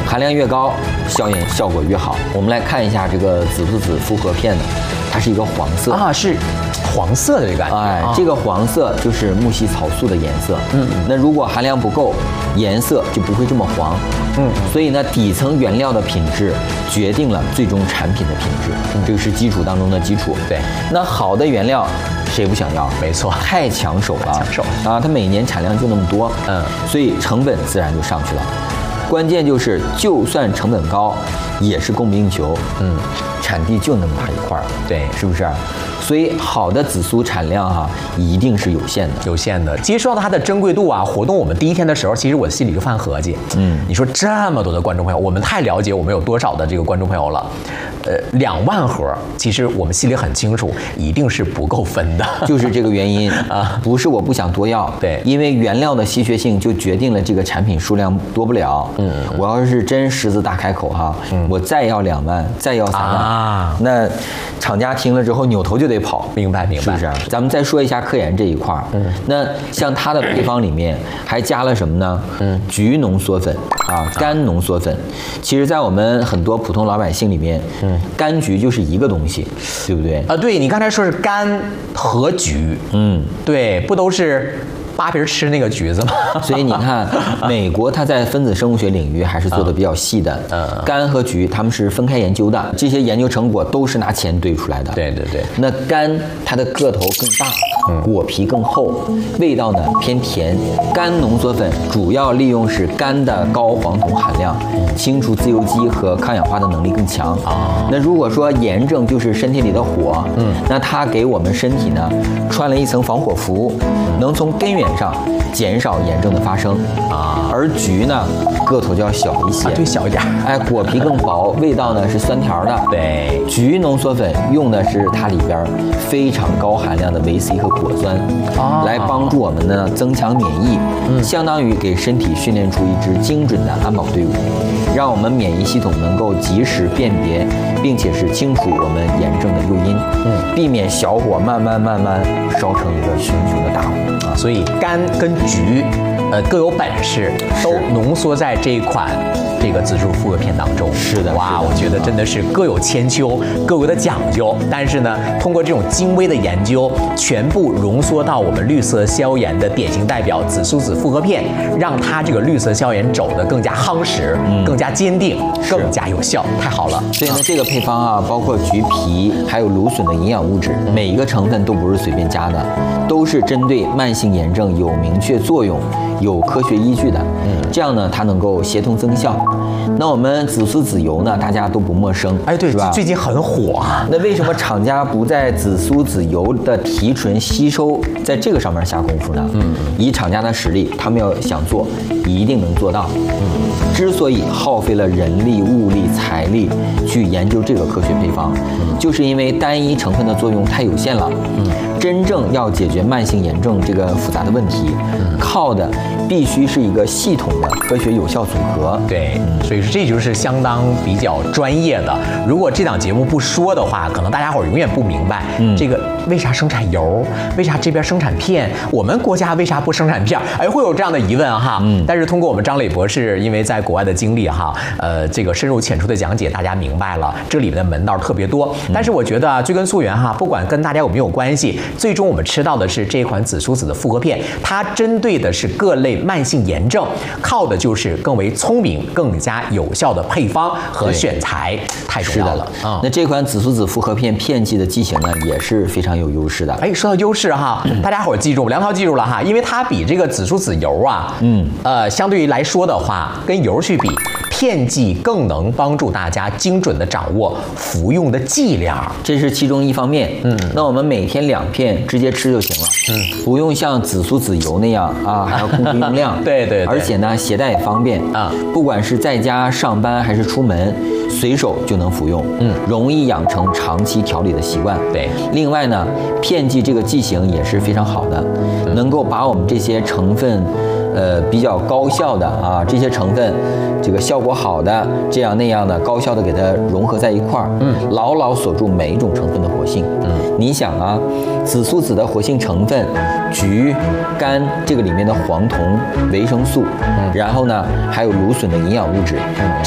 含量越高，消炎效果越好。我们来看一下这个紫苏子复合片呢，它是一个黄色啊，是黄色的这个感觉。 哎，这个黄色就是木犀草素的颜色。那如果含量不够，颜色就不会这么黄。所以呢，底层原料的品质决定了最终产品的品质，这个是基础当中的基础。 对， 那好的原料谁不想要？ 没错， 太抢手了， 抢手啊！它每年产量就那么多，所以成本自然就上去了。关键就是，就算成本高，也是供不应求。产地就那么大一块儿， 对， 是不是？所以好的紫苏产量一定是有限的， 有限的。其实说到它的珍贵度啊，活动我们第一天的时候，其实我心里就犯合计。你说这么多的观众朋友，我们太了解我们有多少的这个观众朋友了。2万盒，其实我们心里很清楚，一定是不够分的， 就是这个原因啊，不是我不想多要， 对， 因为原料的稀缺性就决定了这个产品数量多不了。我要是真狮子大开口我再要2万，再要3万那厂家听了之后扭头就得跑， 明白， 是不是？咱们再说一下科研这一块那像它的配方里面还加了什么呢？菊浓缩粉柑浓缩粉。其实，在我们很多普通老百姓里面，柑橘就是一个东西，对不对？ 对，你刚才说是柑和橘，对，不都是扒皮吃那个橘子吗？ 所以你看，美国它在分子生物学领域还是做的比较细的。柑和橘它们是分开研究的，这些研究成果都是拿钱堆出来的。 对。 那柑它的个头更大，果皮更厚，味道呢偏甜。柑浓缩粉主要利用是柑的高黄酮含量，清除自由基和抗氧化的能力更强。那如果说炎症就是身体里的火，那它给我们身体呢穿了一层防火服，能从根源上减少炎症的发生而橘呢个头就要小一些， 对，小一点， 果皮更薄，味道呢是酸甜的。 对， 橘浓缩粉用的是它里边非常高含量的维 C 和果酸，来帮助我们呢增强免疫，相当于给身体训练出一支精准的安保队伍，让我们免疫系统能够及时辨别，并且是清除我们炎症的诱因，避免小火慢慢烧成一个熊熊的大火。 所以柑跟橘，各有本事，都浓缩在这一款这个紫苏复合片当中。 是的， 哇，我觉得真的是各有千秋，各有的讲究。但是呢，通过这种精微的研究，全部浓缩到我们绿色消炎的典型代表紫苏子复合片，让它这个绿色消炎走得更加夯实，更加坚定，更加有效。太好了！ 所以呢，这个配方包括橘皮还有芦笋的营养物质，每一个成分都不是随便加的，都是针对慢性炎症有明确作用、有科学依据的。这样呢，它能够协同增效。那我们紫苏籽油呢，大家都不陌生， 对， 是吧？ 最近很火那为什么厂家不在紫苏籽油的提纯吸收在这个上面下功夫呢？以厂家的实力，他们要想做，一定能做到。之所以耗费了人力、物力、财力去研究这个科学配方，就是因为单一成分的作用太有限了。真正要解决慢性炎症这个复杂的问题，靠的必须是一个系统的科学有效组合。 对，所以说这就是相当比较专业的。如果这档节目不说的话，可能大家伙永远不明白，这个为啥生产油，为啥这边生产片，我们国家为啥不生产片？会有这样的疑问哈。但是通过我们张磊博士因为在国外的经历这个深入浅出的讲解，大家明白了这里面的门道特别多。但是我觉得追根溯源不管跟大家有没有关系，最终我们吃到的是这款紫苏籽的复合片，它针对的是各类慢性炎症，靠的就是更为聪明、更加有效的配方和选材，太重要了。 那这款紫苏籽复合片片剂的剂型呢，也是非常有优势的。 说到优势大家伙记住，梁涛记住了因为它比这个紫苏籽油相对于来说的话，跟油去比，片剂更能帮助大家精准的掌握服用的剂量， 这是其中一方面。那我们每天2片直接吃就行了，不用像紫苏籽油那样还要控制用量。 对， 而且呢，携带也方便不管是在家上班还是出门，随手就能服用，容易养成长期调理的习惯。 对， 另外呢，片剂这个剂型也是非常好的，能够把我们这些成分比较高效的这些成分，这个效果好的这样那样的高效的给它融合在一块儿，牢牢锁住每一种成分的活性。你想紫苏籽的活性成分，橘、柑这个里面的黄酮、维生素，然后呢还有芦笋的营养物质，